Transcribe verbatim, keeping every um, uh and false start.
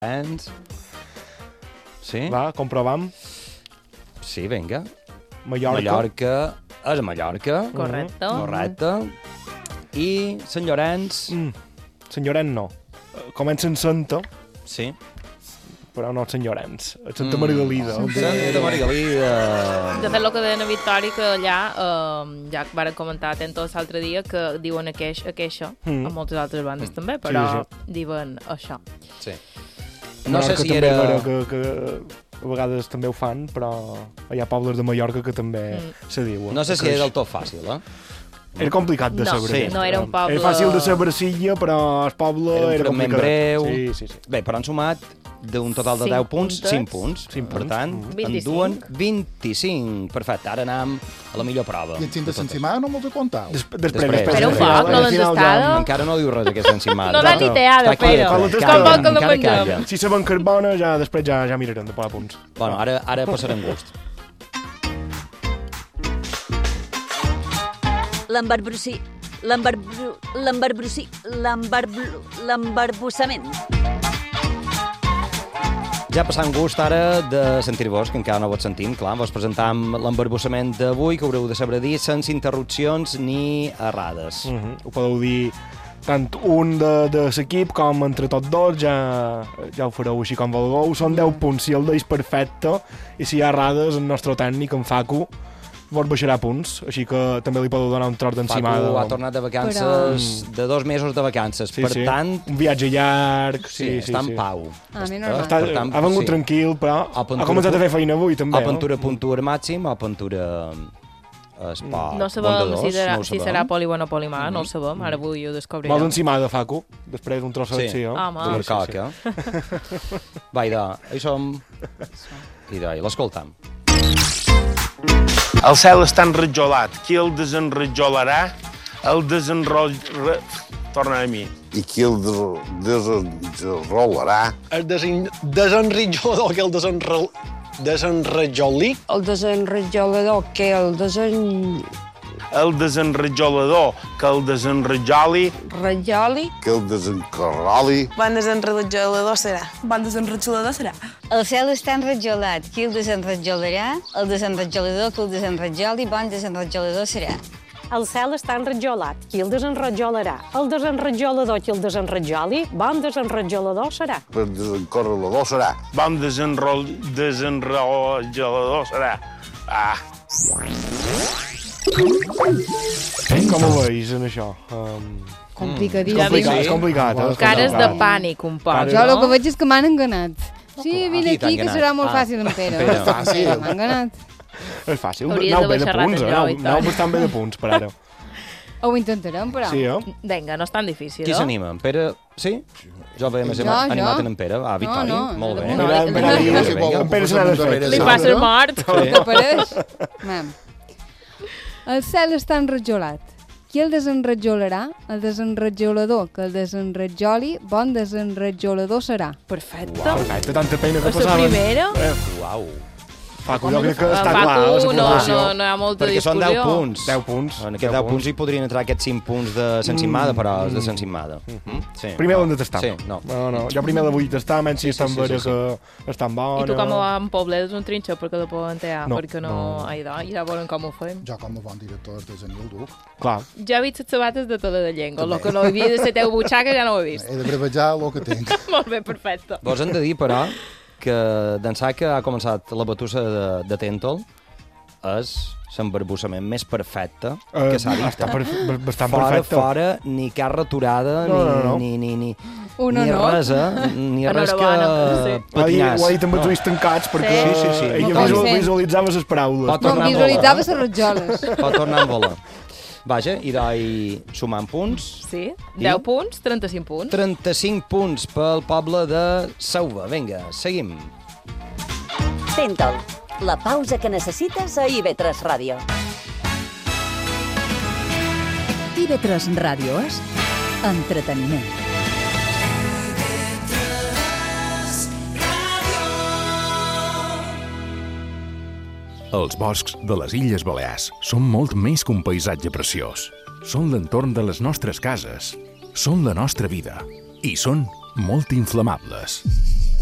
Sí? Va, comprovam. Sí, vinga. Mallorca. Mallorca és a Mallorca. Correcte. Correcte. I Sant Llorenç... Mm. Sant Llorenç no. Comença en Santa, Sí. però no Sant Llorenç. Santa Margalida. Mm. Santa Margalida. De fet, el que deien a Victòria, que allà, eh, ja que varen comentar atentos l'altre dia, que diuen aqueix, aqueixa, Mm. a moltes altres bandes Mm. també, però Sí, diuen això. Sí. No sé Menorca si també era... és vera que, que a vegades també ho fan, però hi ha pobles de Mallorca que també Mm. se diuen. No sé si era del tot fàcil, eh? Era complicat de No, saber. sí. aquesta. No era un poble- Era fàcil de saber Silla, però el poble Era un era fragment complicat. breu. Sí, sí, sí. Bé, però han sumat d'un total de Cinc deu punts, puntes. cinc punts. Cinc Per punts. tant, Mm. en vint-i-cinc. duen vint-i-cinc. Perfecte, ara anem a la millor prova. I el cinc de Sensimà no me'ls he comptat. Des, després, Després. després. Però al un final- poc, al no final l'entestada. ja- Encara no diu res aquesta encimada. No da ni teada, Està quieta, però. Com calla, vol que no encara mengem. calla. Si saben que és bona, ja, després ja, ja mirarem de posar punts. Bueno, ara, ara passarem gust. L'embarbrosí, l'embarbru... l'embarbrosí, l'embarbru... l'embarbussament. Ja passant gust ara de sentir-vos, que encara no vos sentim, clar, vos presentam l'embarbussament d'avui, que haureu de saber dir sense interrupcions ni errades. Mm -hmm. Ho podeu dir tant un de, de l'equip com entre tots dos, ja, ja ho fareu així com vulgueu. Són deu punts si el deis perfecte, i si hi ha errades, el nostre tècnic, en Facu, vos baixarà punts, així que també li podeu donar un tros d'encimada. Facu ha tornat de vacances, de dos mesos de vacances, Sí, per sí. tant, Un viatge llarg, sí, sí, sí, està sí. en pau. A mi Està- normal. Està, per tant, ha vengut sí. tranquil, però A Pentura ha començat a punt- fer feina avui, també. A Pentura puntuar màxim, a Pentura esport. No sabem bondadors, si, serà, no ho si sabem. serà poligon o polimà, no ho sabem, ara avui ho Vols descobrirem. encimada, Facu? Després un trosset, Sí. sí, no? Home. De coca. Va, idò, hi som. Idò, i l'escoltam. El cel està enrajolat. Qui el desenrajolarà? El desenrol... Re... Torna a mi. I qui el desenrolarà? El desen... desenritjolador que el desenrol... desenrajoli. El desenrajolador que el desen... El desenrajolador que el desenrajoli. Rajoli. Que el desencarroli? Bon desenrajolador serà. Bon desenrajolador serà. El cel està enrajolat. Qui el desenrajolarà? El desenrajolador que el desenrajoli, bon desenrajolador serà. El cel està enrajolat. Qui el desenrajolarà? El desenrajolador qui el desenrajoli, bon desenrajolador serà. Per desencarrelador serà. Bon desenrol... desenrajolador serà. Ah. Com ho veus, en això? Um, Complicadíssim. Ja complicat, dic- és complicat, eh? És Cares de complicat. pànic, un poc, Cares- Jo el no? que veig és que m'han enganat. Sí, vine Qui t'ha aquí, que enganat? serà molt Ah, fàcil, en Pere. Pere. Fàcil. M'ha enganat. És fàcil. Hauries Aneu d'haver bé de xerrat punts, amb eh? jo, Aneu- Victòria. Aneu bastant bé de punts, per ara. Ho intentarem, però. Sí, eh? Vinga, no és tan difícil, Qui no? s'anima? En Pere? Sí? Jo veia més Jo, animat jo. en Pere. Ah, Victòria, No, no, molt bé. no, Mira, li- mira, li- mira, si vol, en Pere se n'ha un desfet. darrere Li de passa el l'altre. mort. Què pareix? Mam. El cel està enrajolat. Qui el desenrajolarà? El desenrajolador que el desenrajoli, bon desenrajolador serà. Perfecte. Perfecte, tanta feina que És la passaven. primera. Uau. Facu, jo crec que En està clar, Facu, la no, puntuació. no, no hi ha molta Perquè són discussió. deu punts. deu punts. En aquests deu deu punts hi podrien entrar aquests cinc punts de sensimada, però és de sensimada. Sí. Primer l'hem de tastar. Sí, no. No, no, jo primer la vull tastar, menys si Sí, sí, estan sí, vera sí, que estan bona. I tu com a en Poblet és un trinxo perquè la poden tear, No, perquè no... no. Ai, da, ja veuen com ho fem. Jo, com a bon director artesanil, duc. Clar. Ja he vist les sabates de tota la llengua, el que no havia de ser teu butxaca ja no ho he vist. He de brevejar el que tinc. Molt bé, perfecte. Vos hem de dir, però, que d'ençà que ha començat la batussa de, de Tèntol, és l'embarbussament més perfecte que s'ha dit. Està per, bastant Fora, perfecte. fora, ni cap raturada, No, no, no. ni, ni, ni, Una ni no. res, eh? Ni res que Enhorabona, sí. Ho ha dit, patinàs. ho ha dit amb els ulls tancats perquè Sí, sí, sí. ella Com visual, sent. visualitzava les paraules. Pot No, tornar em a volar. visualitzava les rajoles. Pot tornar a volar. Vaja, i d'ahir sumant punts. Sí, I? deu punts, trenta-cinc punts. trenta-cinc punts pel poble de Sauva. Vinga, seguim. Tentol, la pausa que necessites a I V tres Ràdio. I V tres Ràdio és entreteniment. Els boscs de les Illes Balears són molt més que un paisatge preciós. Són l'entorn de les nostres cases, són la nostra vida i són molt inflamables.